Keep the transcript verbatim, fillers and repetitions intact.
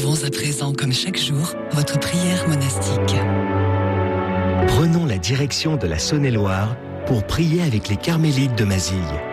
Retrouvons à présent, comme chaque jour, votre prière monastique. Prenons la direction de la Saône-et-Loire pour prier avec les Carmélites de Mazille.